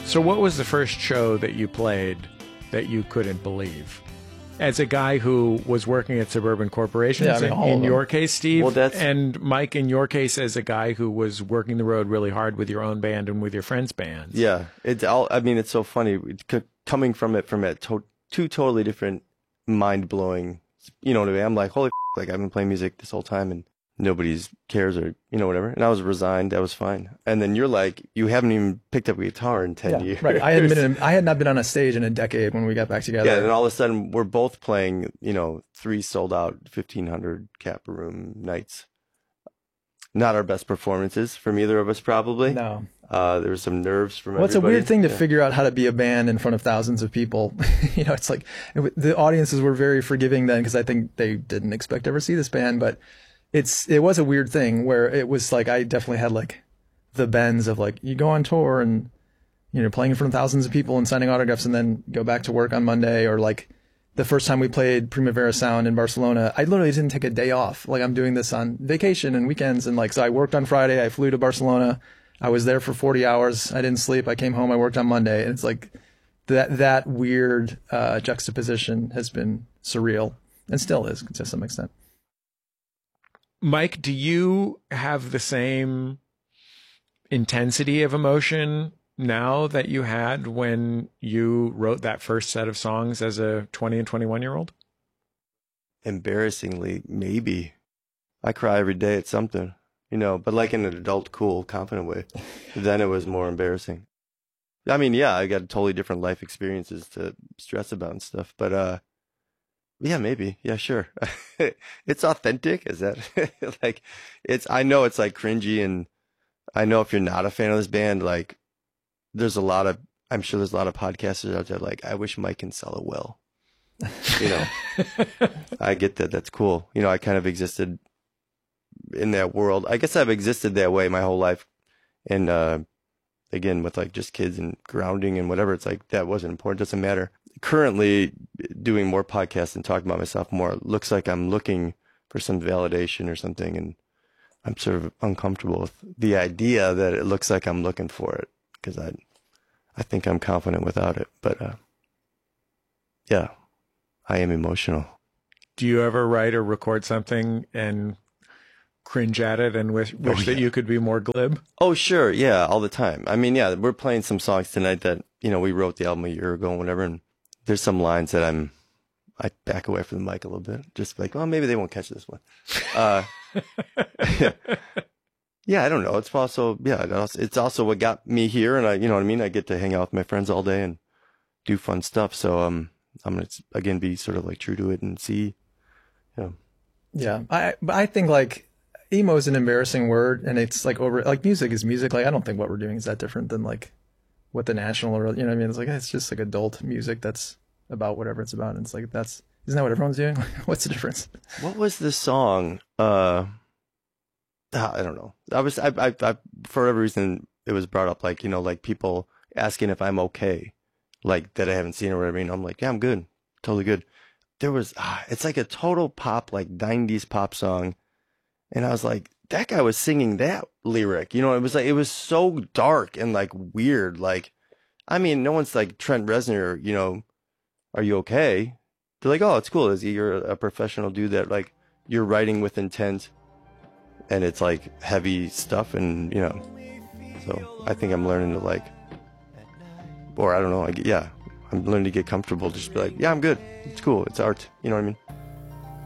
So what was the first show that you played that you couldn't believe? As a guy who was working at Suburban Corporations, Yeah, I mean, in your case, Steve, Well, and Mike, in your case, as a guy who was working the road really hard with your own band and with your friends' bands. Yeah, it's all. I mean, it's so funny coming from it two totally different, mind blowing. You know what I mean? I'm like, holy, like I've been playing music this whole time and nobody's cares or whatever. And I was resigned. That was fine. And then you're like, you haven't even picked up a guitar in 10 years. Right. I had not been on a stage in a decade when we got back together. Yeah, and all of a sudden we're both playing, 3 sold out 1,500 cap room nights. Not our best performances from either of us, probably. No. There was some nerves from It's a everybody. weird thing to figure out how to be a band in front of thousands of people. It's like the audiences were very forgiving then because I think they didn't expect to ever see this band, but it was a weird thing where it was like I definitely had like the bends of like you go on tour and playing in front of thousands of people and signing autographs and then go back to work on Monday, or like the first time we played Primavera Sound in Barcelona, I literally didn't take a day off. Like I'm doing this on vacation and weekends, and like so I worked on Friday, I flew to Barcelona, I was there for 40 hours, I didn't sleep, I came home, I worked on Monday, and it's like that weird juxtaposition has been surreal and still is to some extent. Mike, do you have the same intensity of emotion now that you had when you wrote that first set of songs as a 20 and 21-year-old? Embarrassingly, maybe. I cry every day at something, but like in an adult, cool, confident way. Then it was more embarrassing. I mean, yeah, I got totally different life experiences to stress about and stuff, but yeah, maybe. Yeah, sure. It's authentic. Is that like I know it's like cringy, and I know if you're not a fan of this band, like I'm sure there's a lot of podcasters out there like, I wish Mike Kinsella well. I get that. That's cool. I kind of existed in that world. I guess I've existed that way my whole life. And again, with like just kids and grounding and whatever, it's like that wasn't important. It doesn't matter. Currently doing more podcasts and talking about myself more, it looks like I'm looking for some validation or something, and I'm sort of uncomfortable with the idea that it looks like I'm looking for it, because I think I'm confident without it. But yeah, I am emotional. Do you ever write or record something and cringe at it and wish that you could be more glib? Oh, sure. Yeah, all the time. I mean, yeah, we're playing some songs tonight that, we wrote the album a year ago and whatever, and there's some lines that I back away from the mic a little bit, just like, well, maybe they won't catch this one. Yeah, I don't know. It's also, it's also what got me here, and you know what I mean? I get to hang out with my friends all day and do fun stuff. So I'm going to, again, be sort of like true to it and see. Yeah. I think like emo is an embarrassing word, and it's like music is music. Like I don't think what we're doing is that different than like what the National or, what I mean? It's like, it's just like adult music that's about whatever it's about. And it's like, isn't that what everyone's doing? What's the difference? What was the song? I don't know. I for whatever reason, it was brought up, like, like people asking if I'm okay, like that I haven't seen or whatever. I'm like, yeah, I'm good. Totally good. There was, it's like a total pop, like 90s pop song. And I was like, that guy was singing that lyric, it was like, it was so dark and like weird. Like, I mean, no one's like Trent Reznor, are you okay? They're like, oh, it's cool. You're a professional dude that like you're writing with intent, and it's like heavy stuff. And, so I think I'm learning to like, or I don't know. Yeah, I'm learning to get comfortable. Just be like, yeah, I'm good. It's cool. It's art. You know what I mean?